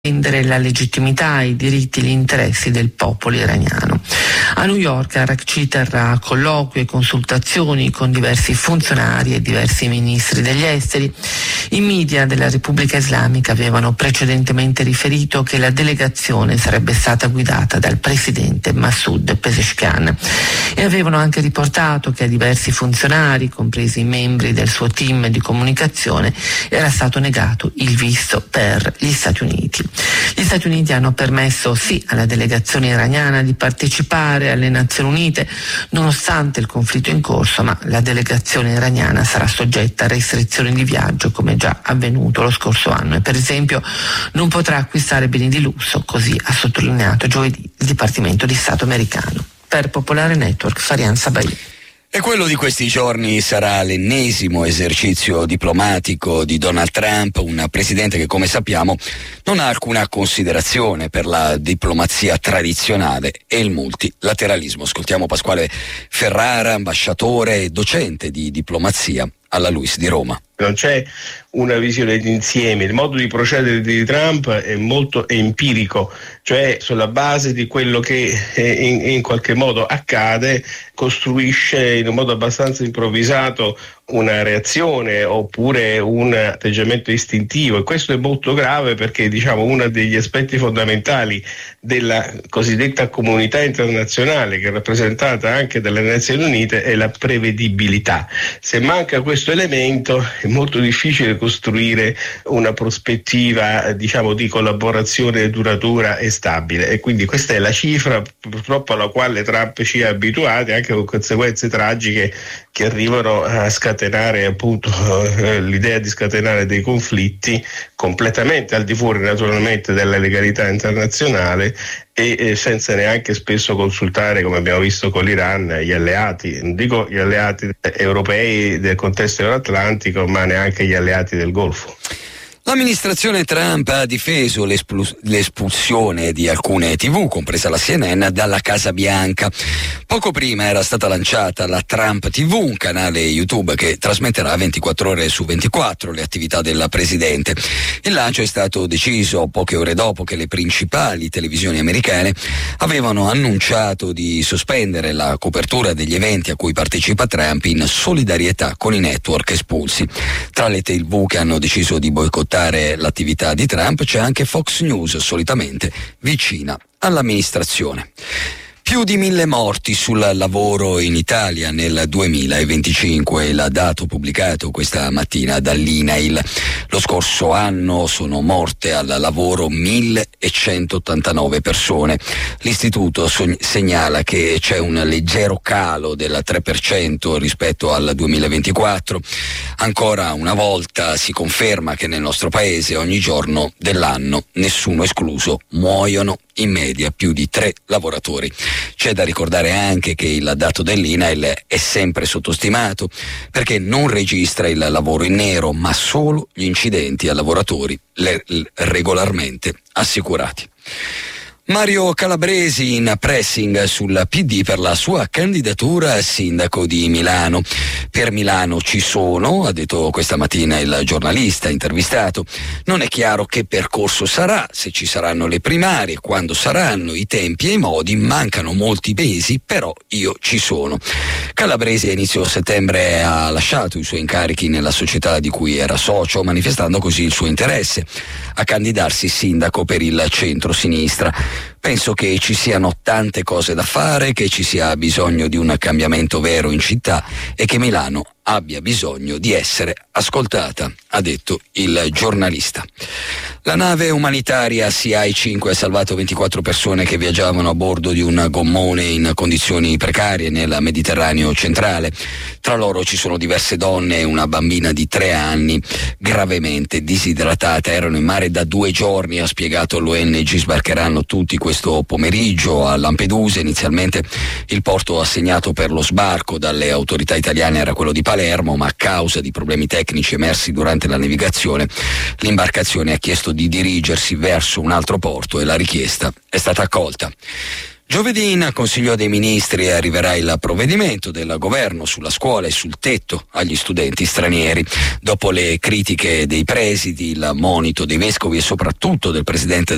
difendere la legittimità, i diritti e gli interessi del popolo iraniano. A New York Araghchi terrà colloqui e consultazioni con diversi funzionari e diversi ministri degli esteri. I media della Repubblica Islamica avevano precedentemente riferito che la delegazione sarebbe stata guidata dal presidente Masoud Pezeshkian e avevano anche riportato che a diversi funzionari, compresi i membri del suo team di comunicazione, era stato negato il visto per gli Stati Uniti. Gli Stati Uniti hanno permesso sì alla delegazione iraniana di partecipare alle Nazioni Unite nonostante il conflitto in corso, ma la delegazione iraniana sarà soggetta a restrizioni di viaggio come già avvenuto lo scorso anno e per esempio non potrà acquistare beni di lusso, così ha sottolineato giovedì il Dipartimento di Stato americano. Per Popolare Network, Farian Sabai. E quello di questi giorni sarà l'ennesimo esercizio diplomatico di Donald Trump, un presidente che, come sappiamo, non ha alcuna considerazione per la diplomazia tradizionale e il multilateralismo. Ascoltiamo Pasquale Ferrara, ambasciatore e docente di diplomazia alla LUISS di Roma. Non c'è una visione d'insieme, il modo di procedere di Trump è molto empirico, cioè sulla base di quello che in qualche modo accade costruisce in un modo abbastanza improvvisato una reazione oppure un atteggiamento istintivo, e questo è molto grave perché uno degli aspetti fondamentali della cosiddetta comunità internazionale, che è rappresentata anche dalle Nazioni Unite, è la prevedibilità. Se manca questo elemento è molto difficile costruire una prospettiva di collaborazione duratura e stabile, e quindi questa è la cifra purtroppo alla quale Trump ci ha abituati, anche con conseguenze tragiche che arrivano a scatenare appunto l'idea di scatenare dei conflitti completamente al di fuori naturalmente della legalità internazionale e senza neanche spesso consultare, come abbiamo visto con l'Iran, gli alleati, non dico gli alleati europei del contesto euroatlantico, ma neanche gli alleati del Golfo. L'amministrazione Trump ha difeso l'espulsione di alcune TV, compresa la CNN, dalla Casa Bianca. Poco prima era stata lanciata la Trump TV, un canale YouTube che trasmetterà 24 ore su 24 le attività del presidente. Il lancio è stato deciso poche ore dopo che le principali televisioni americane avevano annunciato di sospendere la copertura degli eventi a cui partecipa Trump in solidarietà con i network espulsi. Tra le TV che hanno deciso di boicottare l'attività di Trump c'è anche Fox News, solitamente vicina all'amministrazione. Più di 1.000 morti sul lavoro in Italia nel 2025, il dato pubblicato questa mattina dall'INAIL. Lo scorso anno sono morte al lavoro 1.189 persone. L'istituto segnala che c'è un leggero calo del 3% rispetto al 2024. Ancora una volta si conferma che nel nostro paese ogni giorno dell'anno, nessuno escluso, muoiono in media più di 3 lavoratori. C'è da ricordare anche che il dato dell'INAIL è sempre sottostimato perché non registra il lavoro in nero, ma solo gli incidenti a lavoratori regolarmente assicurati. Mario Calabresi in pressing sul PD per la sua candidatura a sindaco di Milano. Per Milano ci sono, ha detto questa mattina il giornalista intervistato. Non è chiaro che percorso sarà, se ci saranno le primarie, quando saranno, i tempi e i modi, mancano molti mesi, però io ci sono. Calabresi a inizio settembre ha lasciato i suoi incarichi nella società di cui era socio, manifestando così il suo interesse a candidarsi sindaco per il centro-sinistra. Penso che ci siano tante cose da fare, che ci sia bisogno di un cambiamento vero in città e che Milano abbia bisogno di essere ascoltata, ha detto il giornalista. La nave umanitaria CI-5 ha salvato 24 persone che viaggiavano a bordo di un gommone in condizioni precarie nel Mediterraneo centrale. Tra loro ci sono diverse donne e una bambina di 3 anni gravemente disidratata. Erano in mare da 2 giorni, ha spiegato l'ONG. Sbarcheranno tutti questo pomeriggio a Lampedusa. Inizialmente il porto assegnato per lo sbarco dalle autorità italiane era quello di Palermo, ma a causa di problemi tecnici emersi durante la navigazione, l'imbarcazione ha chiesto di dirigersi verso un altro porto e la richiesta è stata accolta. Giovedì in Consiglio dei Ministri arriverà il provvedimento del governo sulla scuola e sul tetto agli studenti stranieri. Dopo le critiche dei presidi, il monito dei vescovi e soprattutto del presidente